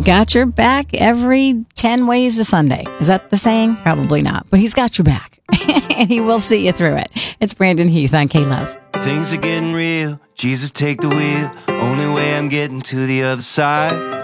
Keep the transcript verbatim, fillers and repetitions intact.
got your back every ten ways a Sunday. Is that the saying? Probably not. But he's got your back. And he will see you through it. It's Brandon Heath on K-Love. Things are getting real. Jesus, take the wheel. Only way I'm getting to the other side.